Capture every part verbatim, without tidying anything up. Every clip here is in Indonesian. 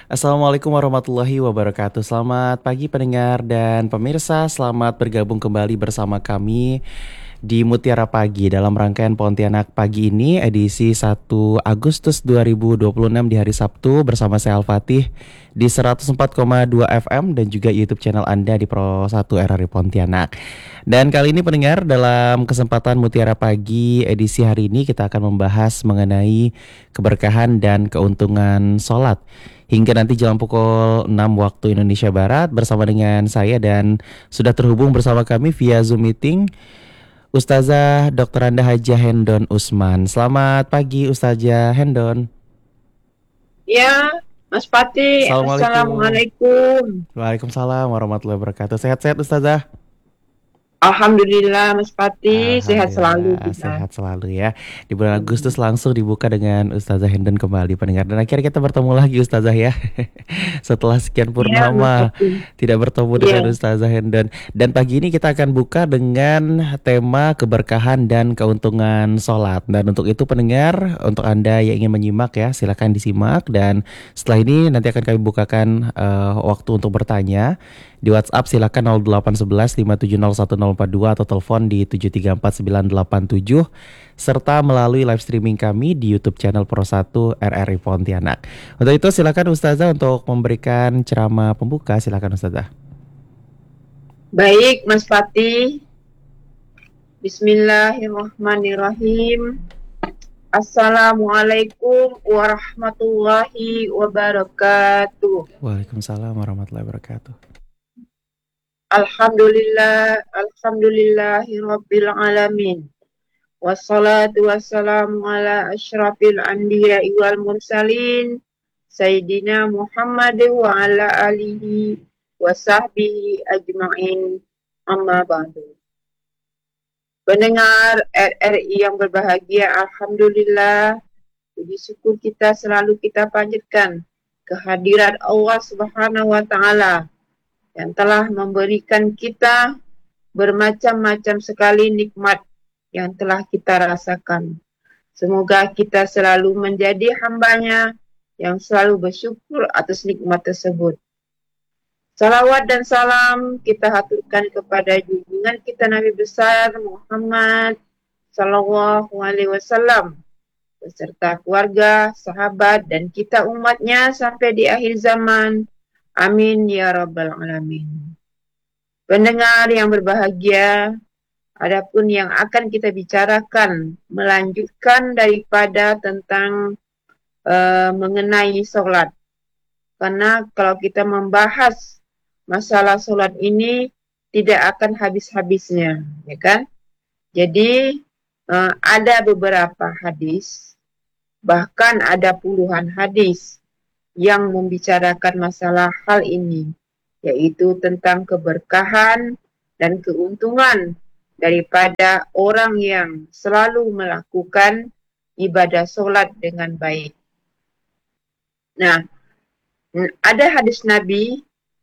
Assalamualaikum warahmatullahi wabarakatuh. Selamat pagi pendengar dan pemirsa. Selamat bergabung kembali bersama kami di Mutiara Pagi dalam rangkaian Pontianak Pagi ini edisi satu Agustus dua ribu dua puluh enam di hari Sabtu bersama saya Al-Fatih di seratus empat koma dua F M dan juga YouTube channel Anda di Pro satu R R I Pontianak. Dan kali ini pendengar, dalam kesempatan Mutiara Pagi edisi hari ini kita akan membahas mengenai keberkahan dan keuntungan sholat hingga nanti jam pukul enam waktu Indonesia Barat bersama dengan saya, dan sudah terhubung bersama kami via Zoom meeting Ustazah doktor Anda Hajah Hendon Usman. Selamat pagi Ustazah Hendon. Ya, Mas Pati, Assalamualaikum. Assalamualaikum. Waalaikumsalam warahmatullahi wabarakatuh. Sehat-sehat Ustazah? Alhamdulillah, Mas Pati, sehat selalu Alhamdulillah kita. sehat selalu ya. Di bulan Agustus Hmm. langsung dibuka dengan Ustazah Hendon kembali pendengar. Dan akhirnya kita bertemu lagi Ustazah ya. Setelah sekian Ya, Mas purnama Pati. tidak bertemu dengan Ya, Ustazah Hendon. Dan pagi ini kita akan buka dengan tema keberkahan dan keuntungan sholat. Dan untuk itu pendengar, untuk Anda yang ingin menyimak ya, silakan disimak. Dan setelah ini nanti akan kami bukakan eh, waktu untuk bertanya. Di WhatsApp silakan nol delapan satu satu lima tujuh nol satu nol empat dua atau telepon di tujuh tiga empat sembilan delapan tujuh, serta melalui live streaming kami di YouTube channel Pro satu R R I Pontianak. Untuk itu silakan Ustazah untuk memberikan ceramah pembuka, silakan Ustazah. baik Mas Pati. Bismillahirrahmanirrahim. Assalamualaikum warahmatullahi wabarakatuh. Waalaikumsalam warahmatullahi wabarakatuh. Alhamdulillah, alhamdulillahi rabbil alamin. Wassalatu wassalamu ala asyrafil anbiya'i wal mursalin Sayyidina Muhammad wa ala alihi wa sahbihi ajma'in, amma ba'du. Pendengar R R I yang berbahagia, Alhamdulillah, puji syukur kita selalu kita panjatkan kehadiran Allah Subhanahu wa Ta'ala yang telah memberikan kita bermacam-macam sekali nikmat yang telah kita rasakan. Semoga kita selalu menjadi hambanya yang selalu bersyukur atas nikmat tersebut. Salawat dan salam kita haturkan kepada junjungan kita Nabi besar Muhammad Sallallahu Alaihi Wasallam beserta keluarga, sahabat, dan kita umatnya sampai di akhir zaman. Amin ya Rabbal Alamin. Pendengar yang berbahagia, adapun yang akan kita bicarakan melanjutkan daripada tentang uh, mengenai solat. Karena kalau kita membahas masalah solat ini tidak akan habis-habisnya, ya kan? Jadi uh, ada beberapa hadis, bahkan ada puluhan hadis yang membicarakan masalah hal ini, yaitu tentang keberkahan dan keuntungan daripada orang yang selalu melakukan ibadah solat dengan baik. Nah, ada hadis Nabi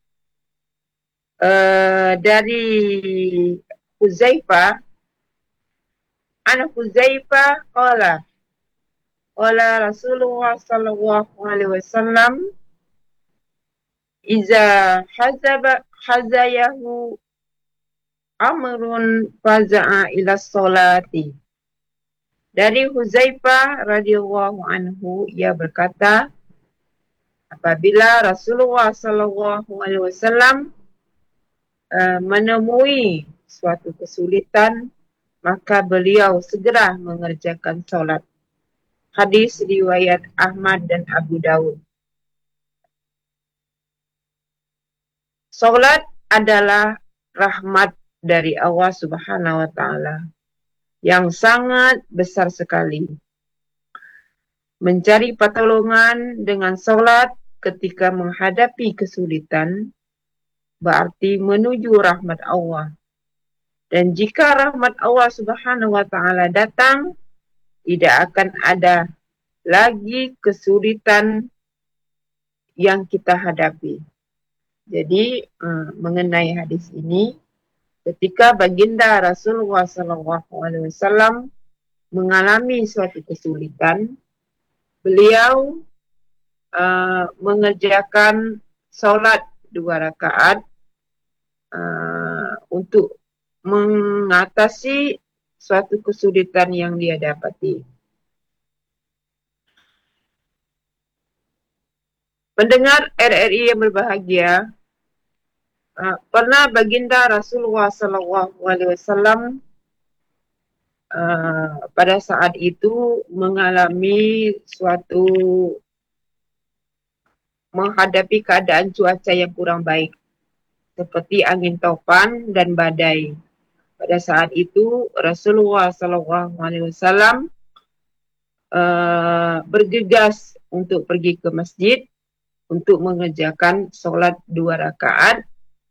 uh, dari Huzaifah, an Huzaifah qala qala Rasulullah sallallahu alaihi wasallam iza hazaba hazayahu amrun faza'a ila sholati. Dari Huzaifah radhiyallahu anhu, ia berkata, apabila Rasulullah sallallahu alaihi wasallam uh, menemui suatu kesulitan, maka beliau segera mengerjakan solat. Hadis riwayat Ahmad dan Abu Dawud. Solat adalah rahmat dari Allah Subhanahu wa Ta'ala yang sangat besar sekali. Mencari pertolongan dengan solat ketika menghadapi kesulitan berarti menuju rahmat Allah. Dan jika rahmat Allah Subhanahu wa Ta'ala datang, tidak akan ada lagi kesulitan yang kita hadapi. Jadi uh, mengenai hadis ini, ketika baginda Rasulullah sallallahu alaihi wasallam mengalami suatu kesulitan, beliau uh, mengerjakan solat dua rakaat uh, untuk mengatasi suatu kesulitan yang dia dapati. Pendengar R R I yang berbahagia, uh, pernah baginda Rasulullah Sallallahu Alaihi Wasallam uh, pada saat itu mengalami suatu menghadapi keadaan cuaca yang kurang baik, seperti angin topan dan badai. Pada saat itu Rasulullah Sallallahu Alaihi Wasallam uh, bergegas untuk pergi ke masjid untuk mengerjakan solat dua rakaat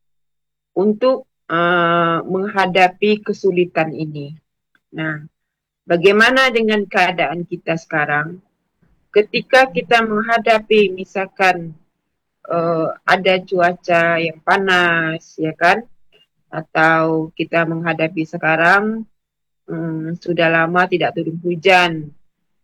untuk uh, menghadapi kesulitan ini. Nah, bagaimana dengan keadaan kita sekarang? Ketika kita menghadapi misalkan uh, ada cuaca yang panas, ya kan? Atau kita menghadapi sekarang um, sudah lama tidak turun hujan.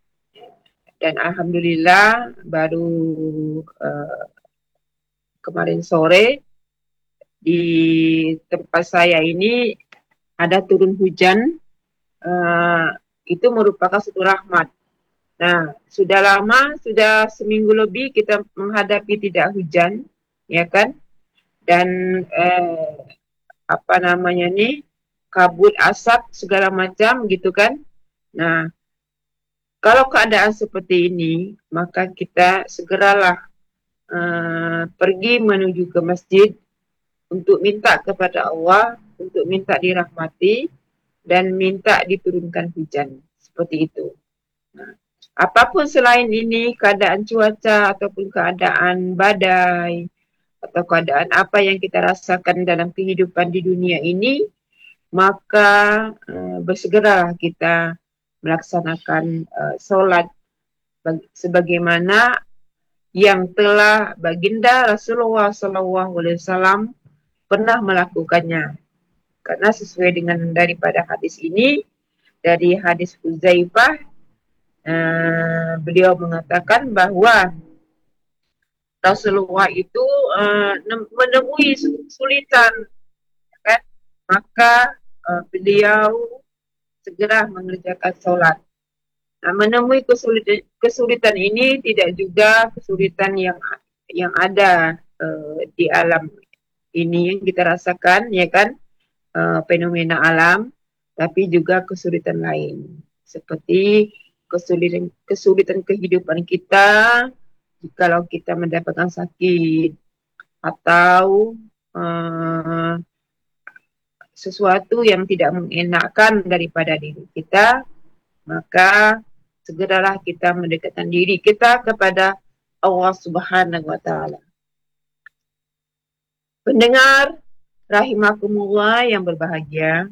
Dan alhamdulillah baru uh, kemarin sore di tempat saya ini ada turun hujan. Uh, itu merupakan satu rahmat. Nah, sudah lama, sudah seminggu lebih kita menghadapi tidak hujan, ya kan? Dan eh, apa namanya nih, kabut asap segala macam gitu kan? Nah, kalau keadaan seperti ini, maka kita segeralah uh, pergi menuju ke masjid untuk minta kepada Allah, untuk minta dirahmati dan minta diturunkan hujan. Seperti itu. Nah, apapun selain ini, keadaan cuaca ataupun keadaan badai atau keadaan apa yang kita rasakan dalam kehidupan di dunia ini, maka uh, bersegeralah kita melaksanakan uh, solat sebagaimana yang telah baginda Rasulullah Sallallahu Alaihi Wasallam pernah melakukannya. Karena sesuai dengan daripada hadis ini, dari hadis Huzaifah, uh, beliau mengatakan bahwa Rasulullah itu uh, menemui kesulitan, kan? Maka uh, beliau segera mengerjakan solat. Nah, menemui kesulitan, kesulitan ini tidak juga kesulitan yang yang ada uh, di alam ini yang kita rasakan, ya kan, uh, fenomena alam, tapi juga kesulitan lain seperti kesulitan kesulitan kehidupan kita kalau kita mendapatkan sakit atau uh, sesuatu yang tidak mengenakkan daripada diri kita, maka segeralah kita mendekatkan diri kita kepada Allah Subhanahu wa taala. Pendengar rahimakumullah yang berbahagia,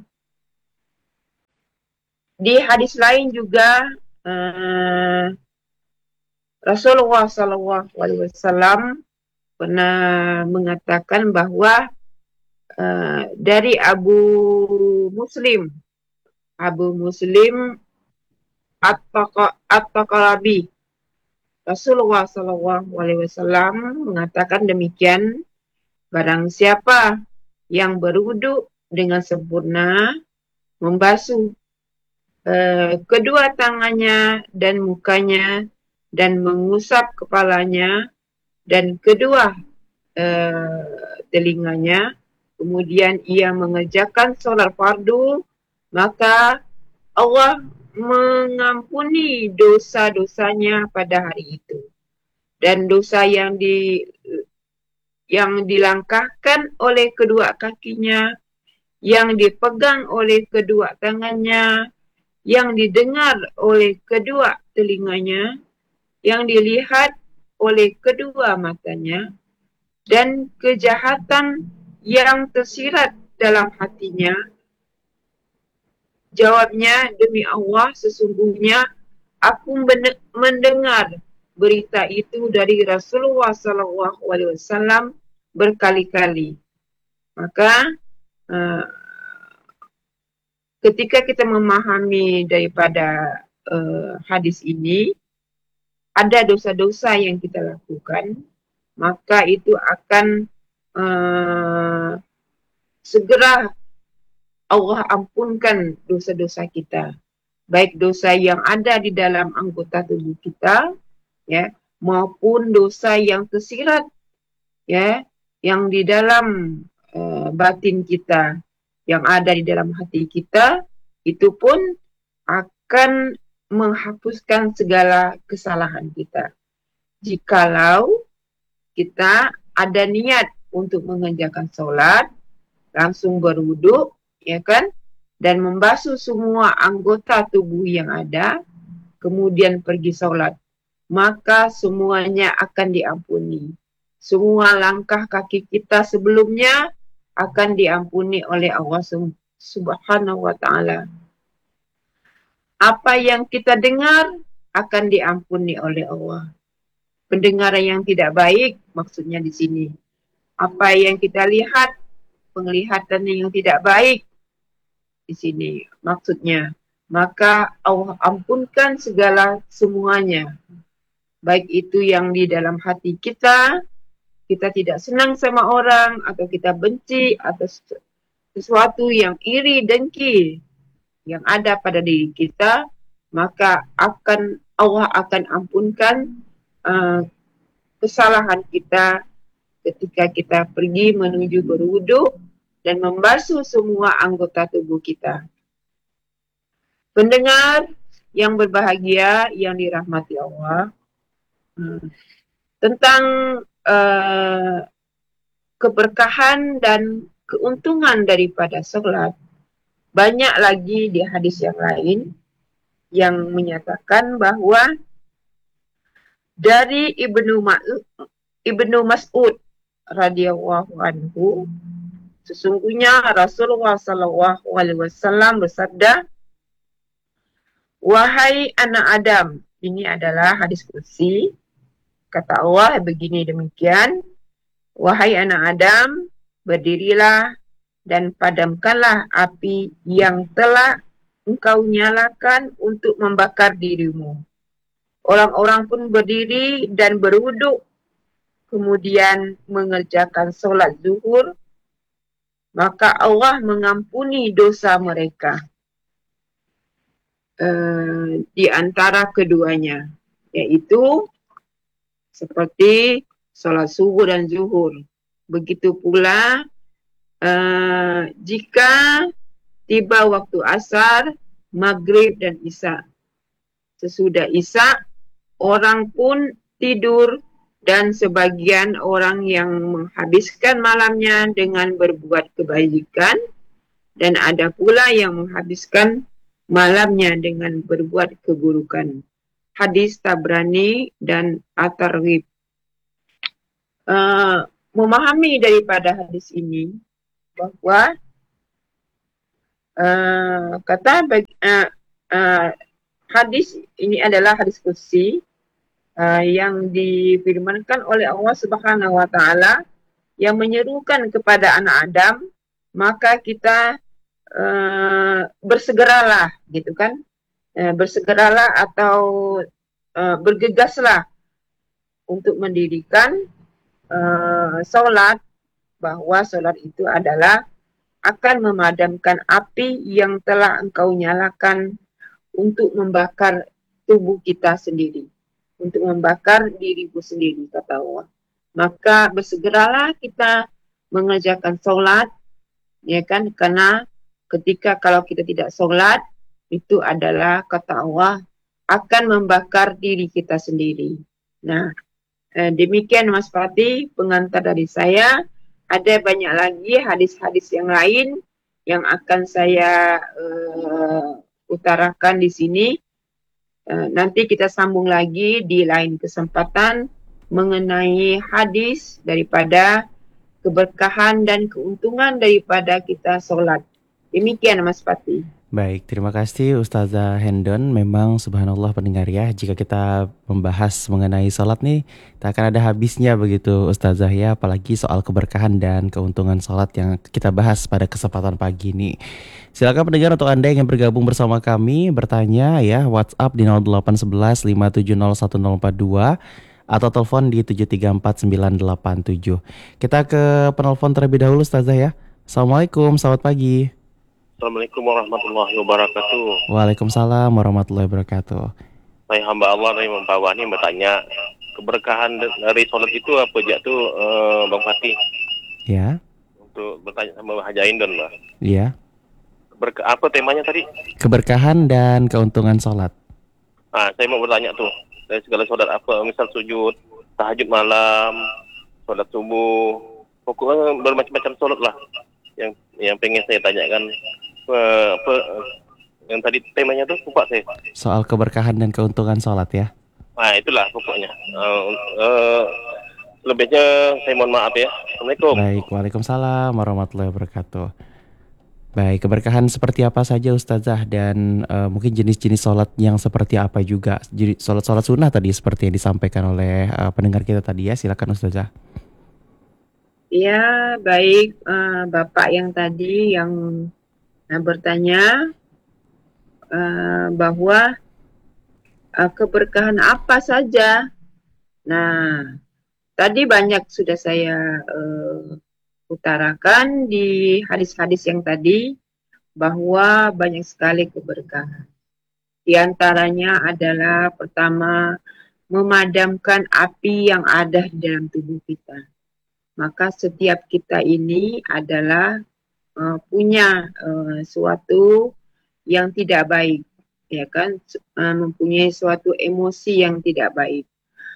di hadis lain juga uh, Rasulullah Sallallahu Alaihi Wasallam pernah mengatakan bahwa uh, dari Abu Muslim Abu Muslim At-Taqalabi, Rasulullah Sallallahu Alaihi Wasallam mengatakan demikian, barang siapa yang berwudu dengan sempurna, membasuh uh, kedua tangannya dan mukanya dan mengusap kepalanya dan kedua uh, telinganya, kemudian ia mengerjakan solat fardu, maka Allah mengampuni dosa-dosanya pada hari itu. Dan dosa yang di yang dilangkahkan oleh kedua kakinya, yang dipegang oleh kedua tangannya, yang didengar oleh kedua telinganya, yang dilihat oleh kedua matanya, dan kejahatan yang tersirat dalam hatinya. Jawabnya, demi Allah, sesungguhnya aku mendengar berita itu dari Rasulullah Sallallahu Alaihi Wasallam berkali-kali. Maka uh, ketika kita memahami daripada uh, hadis ini, ada dosa-dosa yang kita lakukan, maka itu akan uh, segera Allah ampunkan dosa-dosa kita. Baik dosa yang ada di dalam anggota tubuh kita, ya, maupun dosa yang tersirat, ya, yang di dalam uh, batin kita, yang ada di dalam hati kita, itu pun akan menghapuskan segala kesalahan kita. Jikalau kita ada niat untuk mengerjakan solat, langsung berwuduk, ya kan, dan membasuh semua anggota tubuh yang ada, kemudian pergi solat, maka semuanya akan diampuni. Semua langkah kaki kita sebelumnya akan diampuni oleh Allah Subhanahu wa Ta'ala. Apa yang kita dengar akan diampuni oleh Allah. Pendengaran yang tidak baik, maksudnya di sini. Apa yang kita lihat, penglihatan yang tidak baik, di sini maksudnya. Maka Allah ampunkan segala semuanya. Baik itu yang di dalam hati kita, kita tidak senang sama orang, atau kita benci, atau sesuatu yang iri, dengki, yang ada pada diri kita, maka akan Allah akan ampunkan uh, kesalahan kita ketika kita pergi menuju berwuduk dan membasuh semua anggota tubuh kita. Pendengar yang berbahagia, yang dirahmati Allah, hmm, tentang uh, keberkahan dan keuntungan daripada salat, banyak lagi di hadis yang lain yang menyatakan bahwa dari Ibnu Mas'ud, Ibnu Mas'ud radhiyallahu anhu, sesungguhnya Rasulullah sallallahu alaihi wasallam bersabda, "Wahai anak Adam," ini adalah hadis qudsi, kata Allah begini demikian, "Wahai anak Adam, berdirilah dan padamkanlah api yang telah engkau nyalakan untuk membakar dirimu." Orang-orang pun berdiri dan berwuduk, kemudian mengerjakan solat zuhur, maka Allah mengampuni dosa mereka uh, di antara keduanya, yaitu seperti solat subuh dan zuhur. Begitu pula uh, jika tiba waktu asar, maghrib dan isya. Sesudah isya, orang pun tidur, dan sebagian orang yang menghabiskan malamnya dengan berbuat kebaikan, dan ada pula yang menghabiskan malamnya dengan berbuat keburukan. Hadis Tabrani dan At-Targhib. Uh, memahami daripada hadis ini bahwa uh, kata bagi, uh, uh, hadis ini adalah hadis qudsi, Uh, yang difirmankan oleh Allah Subhanahu wa Ta'ala, yang menyerukan kepada anak Adam, maka kita uh, bersegeralah, gitu kan, uh, bersegeralah atau uh, bergegaslah untuk mendirikan uh, solat, bahwa solat itu adalah akan memadamkan api yang telah engkau nyalakan untuk membakar tubuh kita sendiri, untuk membakar diriku sendiri, kata Allah. Maka bersegeralah kita mengerjakan solat, ya kan, karena ketika kalau kita tidak solat, itu adalah, kata Allah, akan membakar diri kita sendiri. Nah, eh, demikian Mas Pati, pengantar dari saya. Ada banyak lagi hadis-hadis yang lain yang akan saya uh, utarakan di sini. Uh, nanti kita sambung lagi di lain kesempatan mengenai hadis daripada keberkahan dan keuntungan daripada kita solat. Demikian Mas Pati. Baik, terima kasih Ustazah Hendon. Memang subhanallah pendengar ya, jika kita membahas mengenai sholat nih, tak akan ada habisnya begitu Ustazah ya, apalagi soal keberkahan dan keuntungan sholat yang kita bahas pada kesempatan pagi ini. Silakan pendengar untuk Anda yang ingin bergabung bersama kami, bertanya ya, WhatsApp di nol delapan satu satu lima tujuh nol satu nol empat dua atau telepon di tujuh tiga empat sembilan delapan tujuh. Kita ke penelpon terlebih dahulu Ustazah ya. Assalamualaikum, selamat pagi. Assalamualaikum warahmatullahi wabarakatuh. Waalaikumsalam warahmatullahi wabarakatuh. Saya hamba Allah dari Mempawah ini bertanya, keberkahan dari sholat itu apa aja tuh, eh, Bang Fatih? Ya, Untuk bertanya sama Haji Aindon, Mbak. ya. Berka- apa temanya tadi? Keberkahan dan keuntungan sholat. Ah, saya mau bertanya tuh, dari segala sholat apa, misal sujud, tahajud malam, sholat subuh, pokoknya bermacam-macam sholat lah. Yang yang pengen saya tanyakan, eh, apa, eh, yang tadi temanya tuh lupa saya. Soal keberkahan dan keuntungan sholat ya. Nah, itulah pokoknya. Eh, eh, lebihnya saya mohon maaf ya. Assalamualaikum. Baik, waalaikumsalam warahmatullahi wabarakatuh. Baik, keberkahan seperti apa saja Ustazah dan eh, mungkin jenis-jenis sholat yang seperti apa juga. Jadi sholat-sholat sunnah tadi seperti yang disampaikan oleh eh, pendengar kita tadi ya. Silakan Ustazah. Ya, baik eh, Bapak yang tadi yang eh, bertanya eh, bahwa eh, keberkahan apa saja. Nah, tadi banyak sudah saya eh, utarakan di hadis-hadis yang tadi bahwa banyak sekali keberkahan. Di antaranya adalah pertama memadamkan api yang ada di dalam tubuh kita. Maka setiap kita ini adalah uh, punya uh, suatu yang tidak baik, ya kan? Uh, mempunyai suatu emosi yang tidak baik.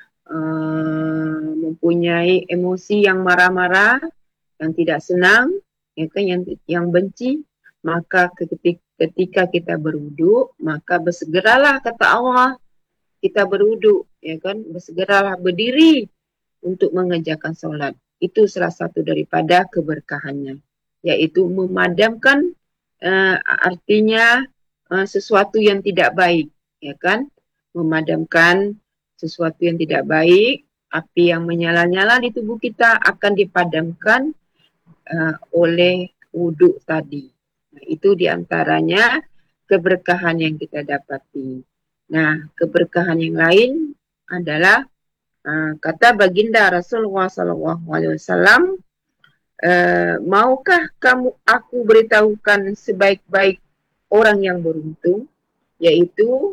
Uh, mempunyai emosi yang marah-marah, yang tidak senang, ya kan, yang yang benci, maka ketika, ketika kita berwudu, maka bersegeralah kata Allah, kita berwudu, ya kan, bersegeralah berdiri untuk mengerjakan sholat. Itu salah satu daripada keberkahannya, yaitu memadamkan uh, artinya uh, sesuatu yang tidak baik, ya kan, memadamkan sesuatu yang tidak baik. Api yang menyala-nyala di tubuh kita akan dipadamkan uh, oleh wudhu tadi. Nah, itu diantaranya keberkahan yang kita dapati. Nah, keberkahan yang lain adalah uh, kata baginda Rasulullah Sallallahu Alaihi Wasallam, uh, maukah kamu aku beritahukan sebaik-baik orang yang beruntung, yaitu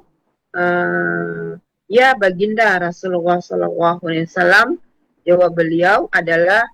uh, ya baginda Rasulullah Sallallahu Alaihi Wasallam, jawab beliau adalah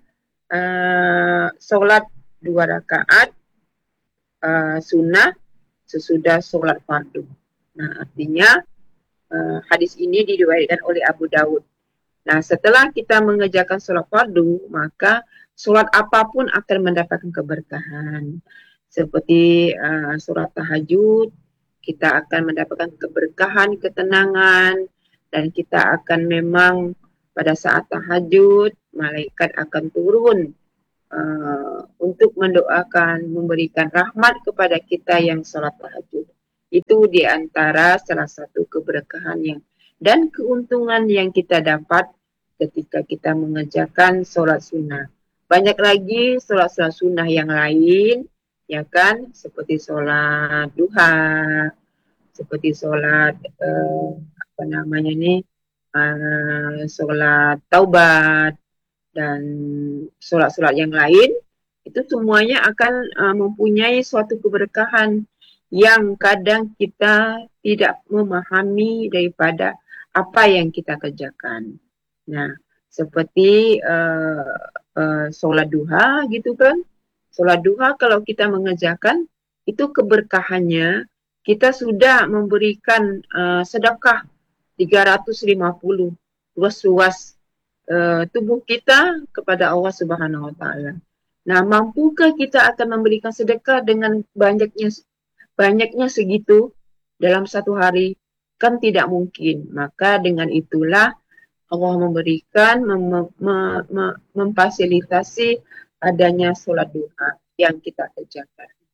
uh, solat dua rakaat uh, sunnah sesudah solat fardu. Nah, artinya uh, hadis ini diriwayatkan oleh Abu Daud. Nah, setelah kita mengerjakan solat fardu, maka solat apapun akan mendapatkan keberkahan. Seperti uh, solat tahajud, kita akan mendapatkan keberkahan, ketenangan, dan kita akan memang pada saat tahajud, malaikat akan turun uh, untuk mendoakan, memberikan rahmat kepada kita yang sholat tahajud. Itu diantara salah satu keberkahan yang dan keuntungan yang kita dapat ketika kita mengerjakan sholat sunnah. Banyak lagi sholat-sholat sunnah yang lain, ya kan, seperti sholat duha, seperti sholat uh, apa namanya nih, uh, sholat taubat dan sholat-sholat yang lain, itu semuanya akan uh, mempunyai suatu keberkahan yang kadang kita tidak memahami daripada apa yang kita kerjakan. Nah, seperti uh, uh, sholat duha gitu kan, sholat duha kalau kita mengerjakan itu keberkahannya, kita sudah memberikan uh, sedekah tiga ratus lima puluh luas-luas uh, tubuh kita kepada Allah Subhanahu Wa Taala. Nah, mampukah kita akan memberikan sedekah dengan banyaknya banyaknya segitu dalam satu hari? Kan tidak mungkin. Maka dengan itulah Allah memberikan mem- mem- mem- memfasilitasi adanya sholat duha yang kita kerjakan.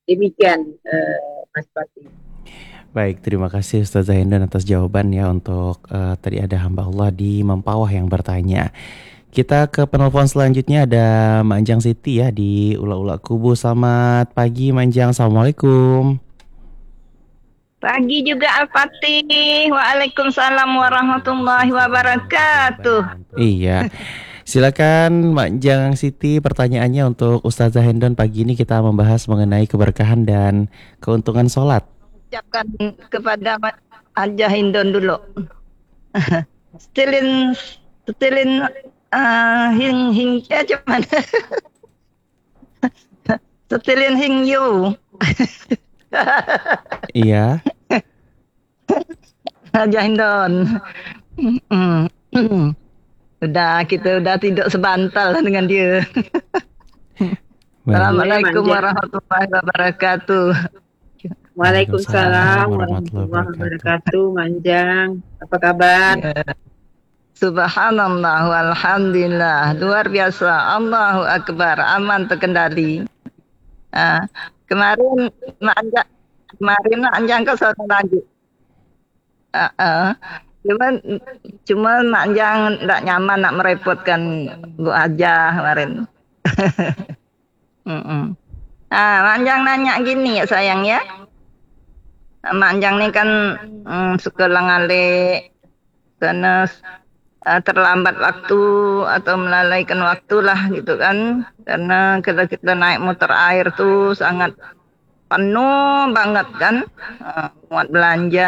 Demikian uh, Mas Fatih. Baik, terima kasih Ustazah Hendon atas jawaban ya untuk uh, tadi ada hamba Allah di Mempawah yang bertanya. Kita ke penelpon selanjutnya ada Manjang Siti ya di Ula-Ula Kubu. Selamat pagi Manjang, Assalamualaikum. Pagi juga Al-Fatih. Waalaikumsalam warahmatullahi wabarakatuh. Iya. Silakan Manjang Siti, pertanyaannya untuk Ustazah Hendon. Pagi ini kita membahas mengenai keberkahan dan keuntungan sholat. Ucapkan kepada Haja Hindon dulu. Setilin setilin uh, hing hing eh cuman setilin hing you. Iya. Haja Hindon. Udah kita udah tidur sebantal dengan dia. Assalamualaikum warahmatullahi wabarakatuh. Waalaikumsalam warahmatullahi wabarakatuh. Manjang, apa kabar? Ya. Subhanallah walhamdulillah, luar biasa, Allahu Akbar, aman terkendali. Uh, kemarin Manjang, kemarin Manjang ke sana lagi. Uh, uh, cuma cuma Manjang tidak nyaman nak merepotkan Bu Haja kemarin. uh -uh. Nah, Manjang nanya gini ya sayang ya. Manjang ni kan mm, suka langale karena uh, terlambat waktu atau melalaikan waktu lah gitu kan. Karena kalau kita naik motor air tuh sangat penuh banget kan. Uh, muat belanja.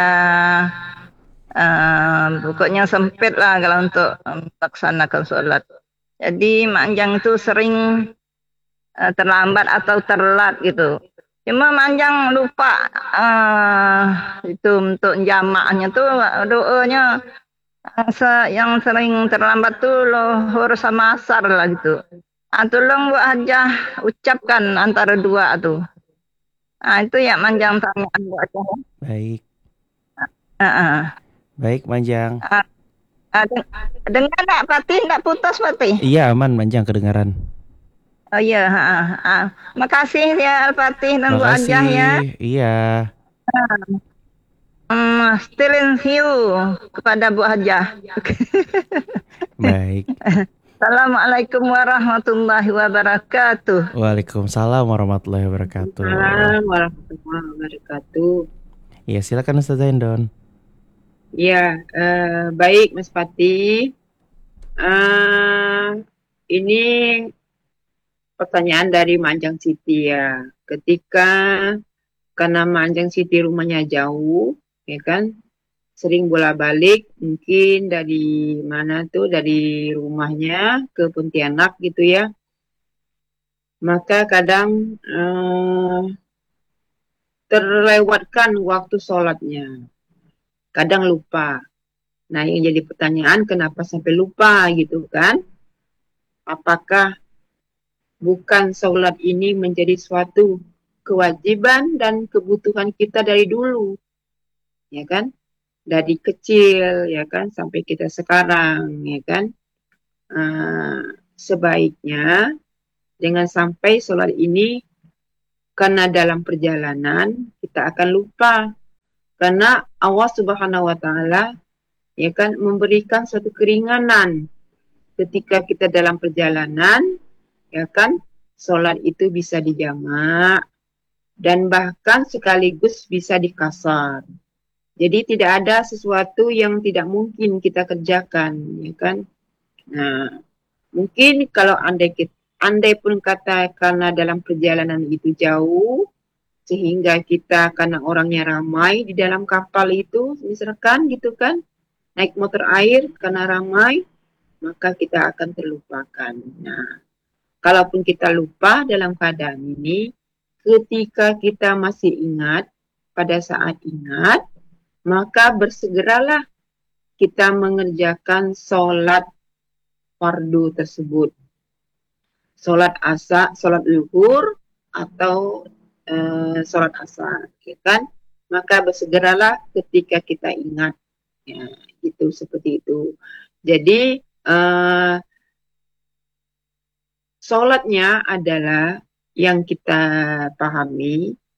Uh, pokoknya sempit lah kalau untuk melaksanakan sholat. Jadi Manjang tuh sering uh, terlambat atau terlat gitu. Cuma Manjang lupa uh, itu untuk jamaahnya tuh doanya uh, yang sering terlambat tuh lohor sama asar lah gitu. Ah, tolong Bu Haja ucapkan antara dua tuh. Ah, itu ya Manjang tanya Bu Haja. Baik. Uh -uh. Baik Manjang. Uh, uh, dengar tak Fatih? Tak putus Fatih? Iya aman Manjang, kedengaran. Oh iya, ha, ha. Makasih ya Al-Fatih dan Bu Haja ya. Iya. Um, still in view kepada Bu Haja. Baik. Assalamualaikum warahmatullahi wabarakatuh. Waalaikumsalam warahmatullahi wabarakatuh. Waalaikumsalam warahmatullahi wabarakatuh. Iya, silakan Ustazah Hendon. Iya, uh, baik Mas Fatih. Uh, ini pertanyaan dari Manjang Siti ya. Ketika karena Manjang Siti rumahnya jauh, ya kan, sering bolak-balik, mungkin dari mana tuh, dari rumahnya ke Pontianak gitu ya. Maka kadang eh, terlewatkan waktu sholatnya, kadang lupa. Nah yang jadi pertanyaan, kenapa sampai lupa gitu kan? Apakah bukan sholat ini menjadi suatu kewajiban dan kebutuhan kita dari dulu, ya kan? Dari kecil, ya kan, sampai kita sekarang, ya kan? Uh, sebaiknya jangan sampai sholat ini karena dalam perjalanan kita akan lupa, karena Allah Subhanahu Wa Taala, ya kan, memberikan suatu keringanan ketika kita dalam perjalanan. Ya kan, sholat itu bisa dijamak dan bahkan sekaligus bisa dikasar. Jadi tidak ada sesuatu yang tidak mungkin kita kerjakan, ya kan. Nah, mungkin kalau andai kita, andai pun kata karena dalam perjalanan itu jauh, sehingga kita karena orangnya ramai di dalam kapal itu, misalkan gitu kan, naik motor air karena ramai, maka kita akan terlupakan. Nah, kalaupun kita lupa dalam keadaan ini, ketika kita masih ingat, pada saat ingat, maka bersegeralah kita mengerjakan sholat fardu tersebut. Sholat asar, sholat zuhur, atau e, sholat asar, ya kan? Maka bersegeralah ketika kita ingat. Ya, itu seperti itu. Jadi, e, sholatnya adalah yang kita pahami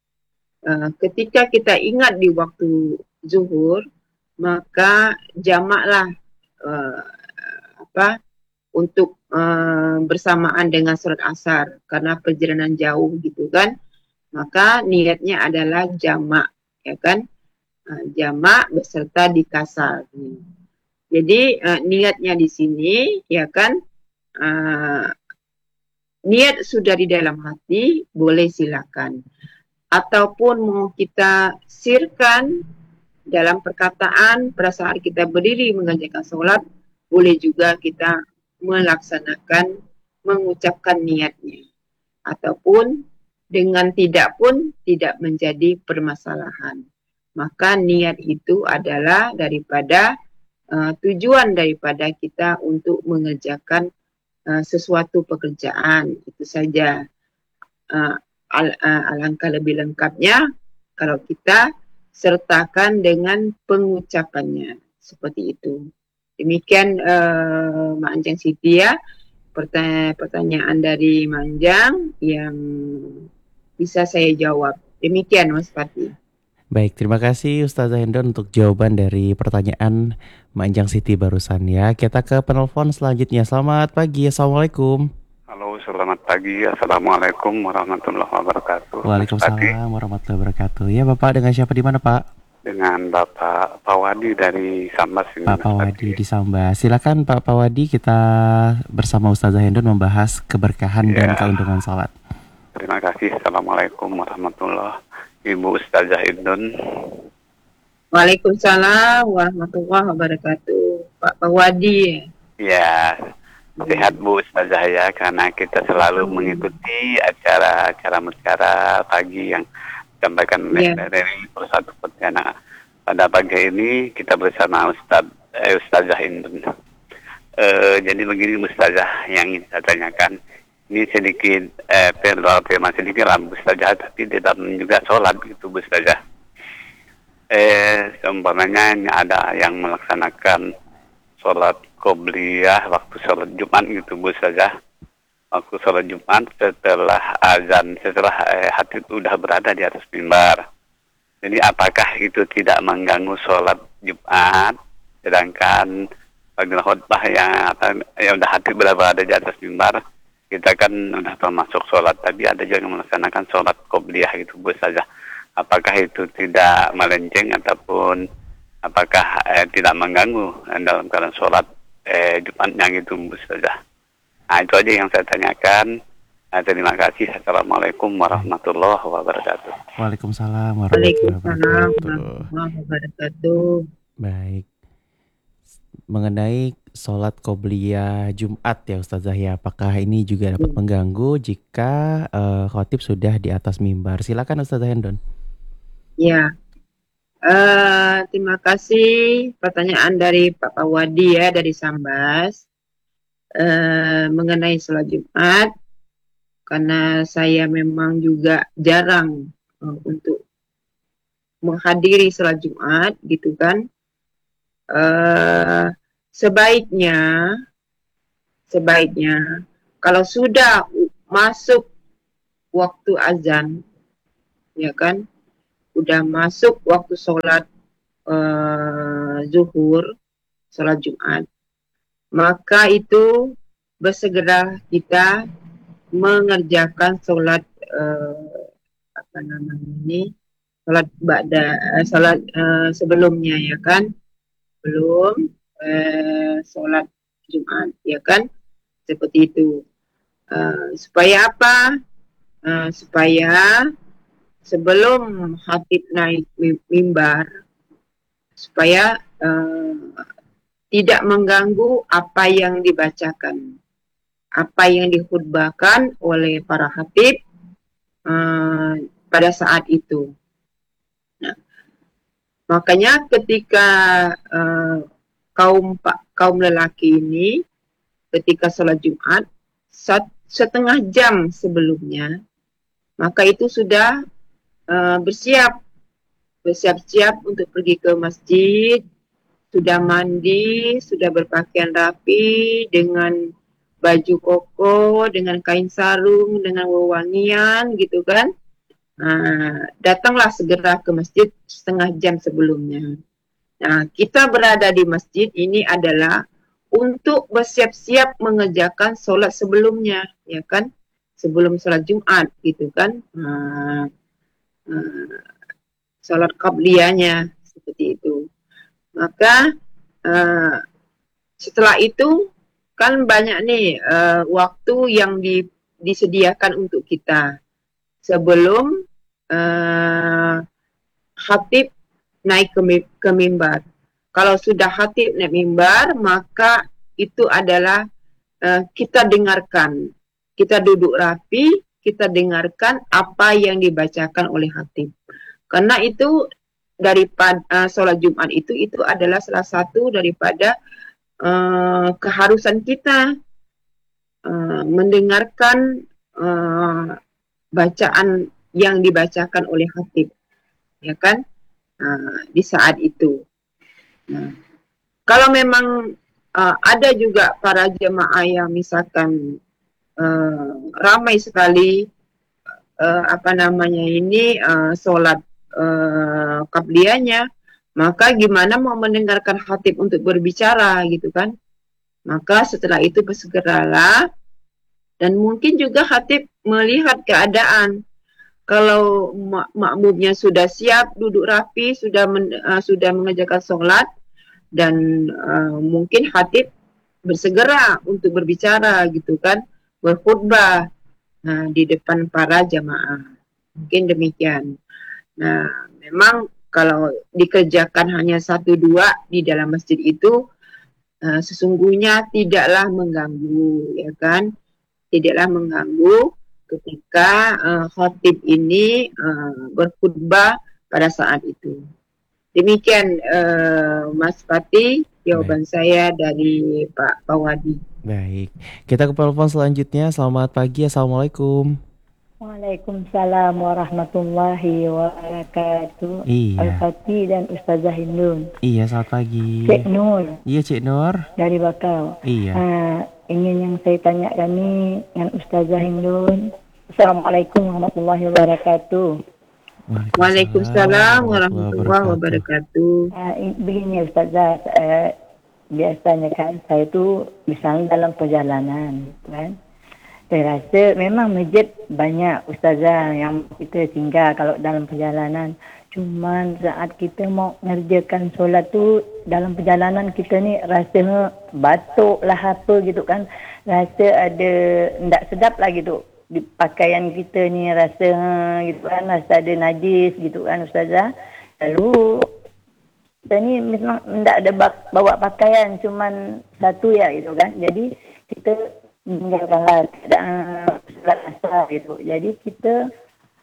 Uh, ketika kita ingat di waktu zuhur, maka jamaklah uh, apa untuk uh, bersamaan dengan sholat asar karena perjalanan jauh gitu kan. Maka niatnya adalah jamak, ya kan? Uh, jamak beserta dikasar. Jadi uh, niatnya di sini, ya kan? Uh, niat sudah di dalam hati, boleh silakan. Ataupun mau kita sirkan dalam perkataan pada saat kita berdiri mengerjakan sholat, boleh juga kita melaksanakan, mengucapkan niatnya. Ataupun dengan tidak pun tidak menjadi permasalahan. Maka niat itu adalah daripada uh, tujuan daripada kita untuk mengerjakan uh, sesuatu pekerjaan. Itu saja. Uh, Al, uh, alangkah lebih lengkapnya kalau kita sertakan dengan pengucapannya seperti itu. Demikian uh, Mak Anjang Siti ya, pertanyaan, pertanyaan dari Manjang yang bisa saya jawab. Demikian Mas Fatih. Baik, terima kasih Ustazah Hendon untuk jawaban dari pertanyaan Mak Anjang Siti barusan ya. Kita ke penelpon selanjutnya. Selamat pagi, Assalamualaikum. Halo, selamat pagi. Assalamualaikum warahmatullahi wabarakatuh. Waalaikumsalam warahmatullahi wabarakatuh. Ya Bapak, dengan siapa di mana Pak? Dengan Bapak Pawadi dari Sambas ini. Pak Pawadi di Sambas. Silakan Pak Pawadi, kita bersama Ustazah Hendon membahas keberkahan ya. dan keuntungan salat. Terima kasih. Assalamualaikum warahmatullahi wabarakatuh. Ibu Ustazah Hendon. Waalaikumsalam warahmatullahi wabarakatuh. Pak Pawadi. Ya. Sehat Bu Ustazah ya, karena kita selalu mengikuti acara-acara mutiara pagi yang disampaikan oleh yeah. dari Persatu Pontianak. Pada pagi ini kita bersama Ustaz eh, Ustazah Indun. Eh, jadi begini Ustazah yang ingin saya tanyakan. Ini sedikit eh, perlu tema sedikit lah Bu Ustazah, tapi di dalam juga sholat gitu Bu Ustazah. Eh, seumpamanya ada yang melaksanakan sholat qobliyah waktu sholat Jumat gitu Bu Ustazah. Waktu sholat Jumat setelah azan, setelah eh, hati itu sudah berada di atas mimbar. Jadi apakah itu tidak mengganggu sholat Jumat? Sedangkan bagi khutbah yang yang sudah hati berada di atas mimbar, kita kan sudah termasuk sholat. Tapi ada juga yang melaksanakan sholat qobliyah gitu Bu Ustazah. Apakah itu tidak melenceng ataupun apakah eh, tidak mengganggu dalam keadaan sholat Eh, Jumatnya gitu Bu Ustazah. Nah itu aja yang saya tanyakan. Nah, terima kasih. Assalamualaikum warahmatullahi wabarakatuh. Waalaikumsalam warahmatullahi wabarakatuh. Baik. Mengenai sholat qobliyah Jumat ya Ustazah ya, apakah ini juga dapat mengganggu jika uh, khotib sudah di atas mimbar? Silakan Ustazah Hendon. Ya. Uh, terima kasih pertanyaan dari Pak Pawadi ya dari Sambas uh, mengenai sholat Jumat, karena saya memang juga jarang uh, untuk menghadiri sholat Jumat gitu kan. Uh, sebaiknya sebaiknya kalau sudah masuk waktu azan ya kan, udah masuk waktu sholat uh, zuhur, sholat Jumat, maka itu bersegera kita mengerjakan sholat uh, apa namanya ini, sholat ba'da, uh, sholat uh, sebelumnya ya kan, belum uh, sholat Jumat ya kan, seperti itu. Uh, supaya apa? Uh, supaya sebelum khatib naik mimbar, supaya uh, tidak mengganggu apa yang dibacakan, apa yang dikhutbahkan oleh para khatib uh, pada saat itu. Nah, makanya ketika uh, kaum kaum lelaki ini ketika sholat Jumat setengah jam sebelumnya, maka itu sudah Uh, bersiap, bersiap-siap untuk pergi ke masjid, sudah mandi, sudah berpakaian rapi dengan baju koko, dengan kain sarung, dengan wewangian gitu kan. uh, datanglah segera ke masjid setengah jam sebelumnya. Nah, kita berada di masjid ini adalah untuk bersiap-siap mengerjakan solat sebelumnya, ya kan? Sebelum solat Jumat, gitu kan? Uh, uh, solat qabliyahnya seperti itu. Maka uh, setelah itu kan banyak nih uh, waktu yang di, disediakan untuk kita sebelum uh, khatib naik ke, ke mimbar. Kalau sudah khatib naik mimbar, maka itu adalah uh, kita dengarkan. Kita duduk rapi, kita dengarkan apa yang dibacakan oleh khatib. Karena itu daripada uh, solat Jumat itu, itu adalah salah satu daripada uh, keharusan kita uh, mendengarkan uh, bacaan yang dibacakan oleh khatib. Ya kan? Uh, di saat itu. Nah, kalau memang uh, ada juga para jemaah yang misalkan uh, ramai sekali uh, apa namanya ini uh, solat uh, qabliyahnya, maka gimana mau mendengarkan khatib untuk berbicara gitu kan? Maka setelah itu bersegeralah, dan mungkin juga khatib melihat keadaan. Kalau mak- makmumnya sudah siap, duduk rapi, sudah men, uh, sudah mengerjakan solat, dan uh, mungkin khatib bersegera untuk berbicara gitu kan, berkhutbah uh, di depan para jamaah. Mungkin demikian. Nah, memang kalau dikerjakan hanya satu dua di dalam masjid itu uh, sesungguhnya tidaklah mengganggu, ya kan? Tidaklah mengganggu ketika uh, khatib ini uh, berkhutbah pada saat itu. Demikian uh, Mas Pati, jawaban Baik. saya dari Pak Pawadi. Baik, kita ke telepon selanjutnya. Selamat pagi, Assalamualaikum. Waalaikumsalam warahmatullahi wabarakatuh. Iya. Al-Fatih dan Ustazah Hindun. Iya, selamat pagi. Cik Nur. Iya, Cik Nur. Dari Bakau. Iya. Uh, ingin yang saya tanyakan ini dengan Ustazah Hindun. Assalamualaikum warahmatullahi wabarakatuh. Waalaikumsalam warahmatullahi wabarakatuh. Uh, begini Ustazah, uh, biasanya kan saya tu misalnya dalam perjalanan, kan? Saya rasa memang masjid banyak Ustazah yang kita tinggal kalau dalam perjalanan. Cuman saat kita mau ngerjakan solat tu dalam perjalanan kita ni rasa batuk lah apa gitu kan. Rasa ada tak sedap lah gitu. Di pakaian kita ni rasa gitu kan, rasa ada najis gitu kan Ustazah. Lalu kita ni memang tak ada bawa pakaian, cuman satu ya gitu kan. Jadi kita meninggalkanlah solat asar gitu. Jadi kita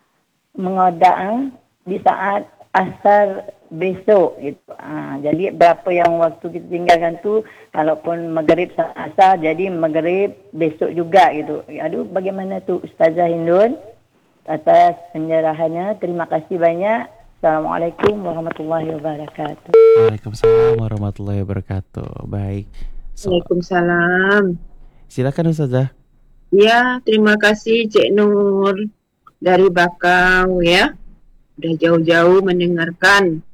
mengodak di saat asar besok gitu. Ha, jadi berapa yang waktu kita tinggalkan tu, kalaupun maghrib sama asar, jadi maghrib besok juga gitu. Aduh, bagaimana tu Ustazah Hindun atas penjelasannya. Terima kasih banyak. Assalamualaikum warahmatullahi wabarakatuh. Waalaikumsalam warahmatullahi wabarakatuh. Baik. So, Waalaikumsalam. Silakan Ustazah. Ya, terima kasih Cik Nur dari Bakau ya. Udah jauh-jauh mendengarkan